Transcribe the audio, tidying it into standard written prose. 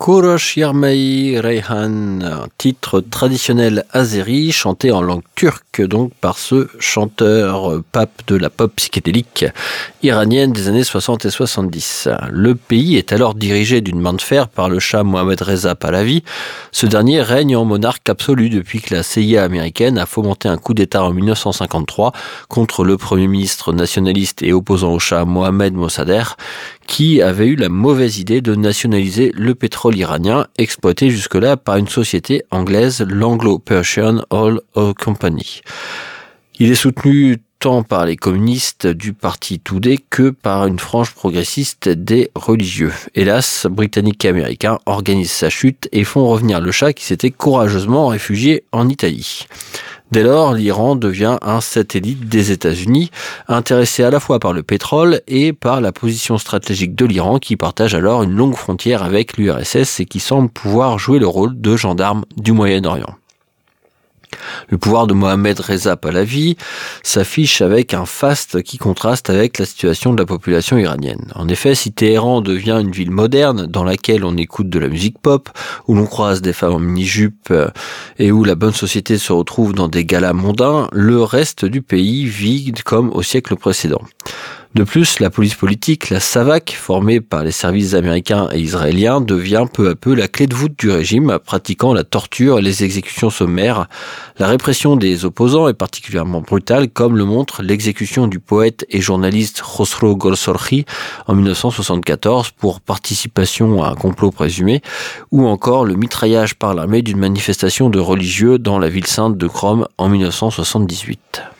Kourosh Yermai Reyhan, un titre traditionnel azéri chanté en langue turque donc par ce chanteur pape de la pop psychédélique iranienne des années 60 et 70. Le pays est alors dirigé d'une main de fer par le Shah Mohammad Reza Pahlavi. Ce dernier règne en monarque absolu depuis que la CIA américaine a fomenté un coup d'État en 1953 contre le premier ministre nationaliste et opposant au Shah Mohammad Mossadegh, qui avait eu la mauvaise idée de nationaliser le pétrole iranien exploité jusque-là par une société anglaise, l'Anglo-Persian Oil Company. Il est soutenu tant par les communistes du parti Toudé que par une frange progressiste des religieux. Hélas, Britanniques et Américains organisent sa chute et font revenir le Shah qui s'était courageusement réfugié en Italie. Dès lors, l'Iran devient un satellite des États-Unis, intéressé à la fois par le pétrole et par la position stratégique de l'Iran qui partage alors une longue frontière avec l'URSS et qui semble pouvoir jouer le rôle de gendarme du Moyen-Orient. Le pouvoir de Mohammad Reza Pahlavi s'affiche avec un faste qui contraste avec la situation de la population iranienne. En effet, si Téhéran devient une ville moderne dans laquelle on écoute de la musique pop, où l'on croise des femmes en mini-jupe et où la bonne société se retrouve dans des galas mondains, le reste du pays vit comme au siècle précédent. De plus, la police politique, la SAVAK, formée par les services américains et israéliens, devient peu à peu la clé de voûte du régime, pratiquant la torture et les exécutions sommaires. La répression des opposants est particulièrement brutale, comme le montre l'exécution du poète et journaliste Khosrow Ghorsorghi en 1974 pour participation à un complot présumé, ou encore le mitraillage par l'armée d'une manifestation de religieux dans la ville sainte de Qom en 1978.